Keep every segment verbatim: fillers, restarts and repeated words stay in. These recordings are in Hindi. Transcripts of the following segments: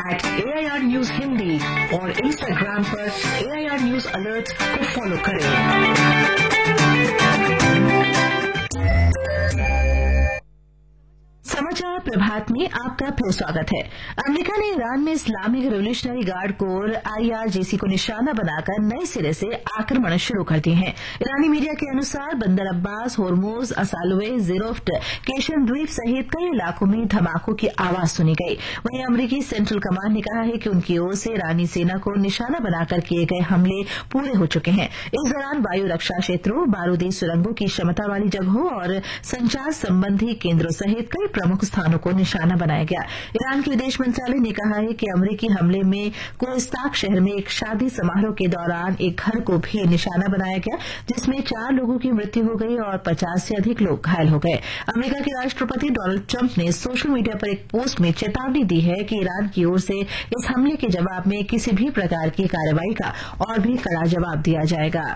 Eight A I R news Hindi और इंस्टाग्राम पर ए आई आर न्यूज अलर्ट को फॉलो करें। समाचार प्रभात में आपका फिर स्वागत है। अमेरिका ने ईरान में Islamic revolutionary guard core I R G सी को निशाना बनाकर नए सिरे से आक्रमण शुरू कर दिए हैं। ईरानी मीडिया के अनुसार बंदर अब्बास, होर्मुज, असालुए, जिरोफ्ट, केशन द्वीप सहित कई इलाकों में धमाकों की आवाज सुनी गई। वहीं अमेरिकी सेंट्रल कमांड ने कहा है कि उनकी ओर से ईरानी सेना को निशाना बनाकर किए गए हमले पूरे हो चुके हैं। इस दौरान वायु रक्षा क्षेत्रों, बारूदी सुरंगों की क्षमता वाली जगहों और संचार संबंधी केंद्रों सहित कई प्रमुख स्थानों को निशाना बनाया गया। ईरान के विदेश मंत्रालय ने कहा है कि अमेरिकी हमले में कोइस्ताक शहर में एक शादी समारोह के दौरान एक घर को भी निशाना बनाया गया, जिसमें चार लोगों की मृत्यु हो गई और पचास से अधिक लोग घायल हो गए। अमेरिका के राष्ट्रपति डोनाल्ड ट्रंप ने सोशल मीडिया पर एक पोस्ट में चेतावनी दी है कि ईरान की ओर से इस हमले के जवाब में किसी भी प्रकार की कार्रवाई का और भी कड़ा जवाब दिया जाएगा।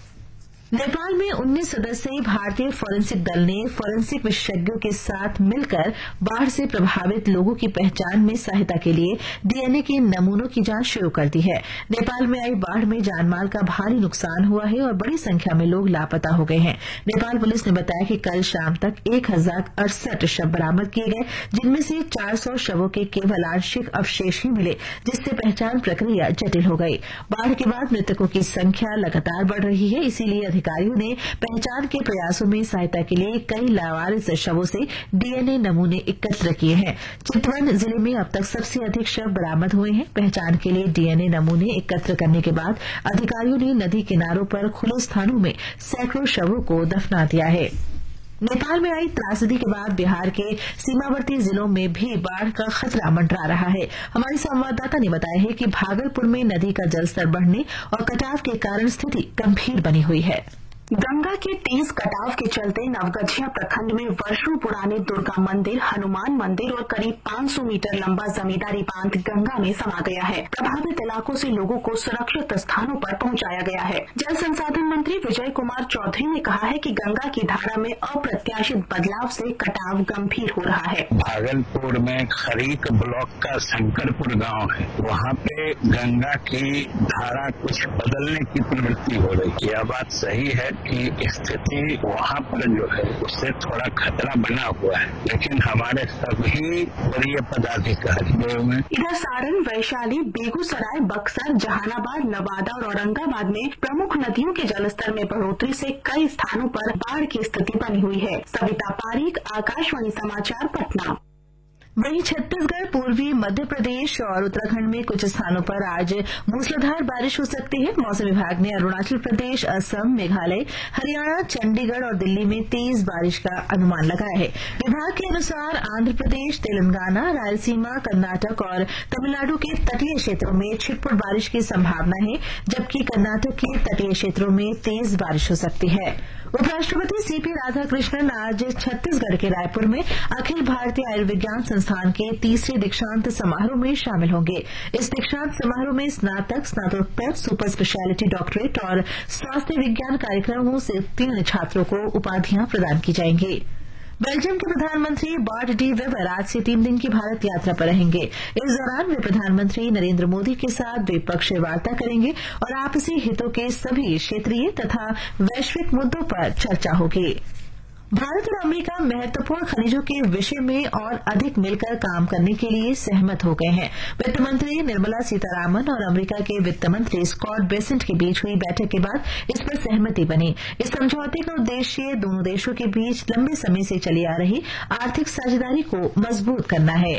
नेपाल में उन्नीस सदस्यीय भारतीय फोरेंसिक दल ने फोरेंसिक विशेषज्ञों के साथ मिलकर बाढ़ से प्रभावित लोगों की पहचान में सहायता के लिए डी एन ए के नमूनों की जांच शुरू कर दी है। नेपाल में आई बाढ़ में जानमाल का भारी नुकसान हुआ है और बड़ी संख्या में लोग लापता हो गए हैं। नेपाल पुलिस ने बताया कि कल शाम तक एक हजार अड़सठ शव बरामद किए गए, जिनमें से चार सौ शवों के केवल आंशिक अवशेष ही मिले, जिससे पहचान प्रक्रिया जटिल हो गई। बाढ़ के बाद मृतकों की संख्या लगातार बढ़ रही है, इसीलिए अधिकारियों ने पहचान के प्रयासों में सहायता के लिए कई लावारिस शवों से डी एन ए नमूने एकत्र किए हैं। चितवन जिले में अब तक सबसे अधिक शव बरामद हुए हैं। पहचान के लिए डी एन ए नमूने एकत्र करने के बाद अधिकारियों ने नदी किनारों पर खुले स्थानों में सैकड़ों शवों को दफना दिया है। नेपाल में आई त्रासदी के बाद बिहार के सीमावर्ती जिलों में भी बाढ़ का खतरा मंडरा रहा है। हमारी संवाददाता ने बताया है कि भागलपुर में नदी का जलस्तर बढ़ने और कटाव के कारण स्थिति गंभीर बनी हुई है। गंगा के तेज कटाव के चलते नवगछिया प्रखंड में वर्षों पुराने दुर्गा मंदिर, हनुमान मंदिर और करीब पाँच सौ मीटर लंबा जमींदारी बांध गंगा में समा गया है। प्रभावित इलाकों से लोगों को सुरक्षित स्थानों पर पहुंचाया गया है। जल संसाधन मंत्री विजय कुमार चौधरी ने कहा है कि गंगा की धारा में अप्रत्याशित बदलाव से कटाव गंभीर हो रहा है। भागलपुर में खरीक ब्लॉक का शंकरपुर गाँव है, वहाँ पे गंगा की धारा कुछ बदलने की प्रवृत्ति हो रही है। यह बात सही है कि स्थिति वहाँ पर जो है उससे थोड़ा खतरा बना हुआ है, लेकिन हमारे सभी वरीय पदाधिकारियों में इधर सारण, वैशाली, बेगूसराय, बक्सर, जहानाबाद, नवादा और औरंगाबाद में प्रमुख नदियों के जलस्तर में बढ़ोतरी से कई स्थानों पर बाढ़ की स्थिति बनी हुई है। सविता पारीक, आकाशवाणी समाचार, पटना। वहीं छत्तीसगढ़, पूर्वी मध्य प्रदेश और उत्तराखंड में कुछ स्थानों पर आज मूसलाधार बारिश हो सकती है। मौसम विभाग ने अरुणाचल प्रदेश, असम, मेघालय, हरियाणा, चंडीगढ़ और दिल्ली में तेज बारिश का अनुमान लगाया है। विभाग के अनुसार आंध्र प्रदेश, तेलंगाना, रायलसीमा, कर्नाटक और तमिलनाडु के तटीय क्षेत्रों में छिटपुट बारिश की संभावना है, जबकि कर्नाटक के तटीय क्षेत्रों में तेज बारिश हो सकती है। उपराष्ट्रपति सी पी राधाकृष्णन आज छत्तीसगढ़ के रायपुर में अखिल भारतीय आयुर्विज्ञान संस्थान के तीसरे दीक्षांत समारोह में शामिल होंगे। इस दीक्षांत समारोह में स्नातक, स्नातकोत्तर, सुपर स्पेशलिटी डॉक्टरेट और स्वास्थ्य विज्ञान कार्यक्रमों से उत्तीर्ण छात्रों को उपाधियां प्रदान की जाएंगी। बेल्जियम के प्रधानमंत्री बार्ट डी वेबर आज से तीन दिन की भारत यात्रा पर रहेंगे। इस दौरान वे प्रधानमंत्री नरेंद्र मोदी के साथ द्विपक्षीय वार्ता करेंगे और आपसी हितों के सभी क्षेत्रीय तथा वैश्विक मुद्दों पर चर्चा होगी। भारत और अमेरिका महत्वपूर्ण खनिजों के विषय में और अधिक मिलकर काम करने के लिए सहमत हो गए हैं। वित्त मंत्री निर्मला सीतारामन और अमेरिका के वित्त मंत्री स्कॉट बेसेंट के बीच हुई बैठक के बाद इस पर सहमति बनी। इस समझौते का उद्देश्य दोनों देशों के बीच लंबे समय से चली आ रही आर्थिक साझेदारी को मजबूत करना है।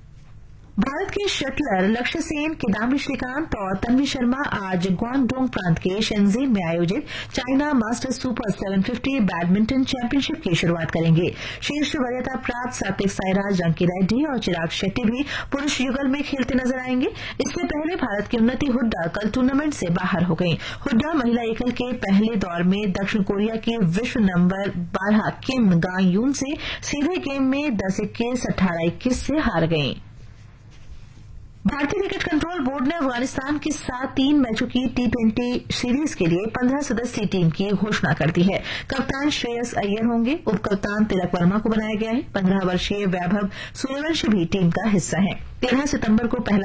भारत के शटलर लक्ष्य सेन, किदाम्बी श्रीकांत और तन्वी शर्मा आज ग्वांगडोंग प्रांत के शेनजेन में आयोजित चाइना मास्टर्स सुपर सात सौ पचास बैडमिंटन चैंपियनशिप की शुरुआत करेंगे। शीर्ष वरीयता प्राप्त सात्विक साईराज, रंकी रेड्डी और चिराग शेट्टी भी पुरुष युगल में खेलते नजर आएंगे। इससे पहले भारत की उन्नति हुड्डा कल टूर्नामेंट से बाहर हो गई। हुड्डा महिला एकल के पहले दौर में दक्षिण कोरिया के विश्व नंबर बारह किम गा यून से सीधे गेम में दस इक्कीस, अठारह इक्कीस से हार गयी। भारतीय क्रिकेट कंट्रोल बोर्ड ने अफगानिस्तान के साथ तीन मैचों की टी ट्वेंटी सीरीज के लिए पंद्रह सदस्यीय टीम की घोषणा कर दी है। कप्तान श्रेयस अय्यर होंगे। उप कप्तान तिलक वर्मा को बनाया गया है। पंद्रह वर्षीय वैभव सूर्यवंशी भी टीम का हिस्सा है। तेरह सितंबर को पहला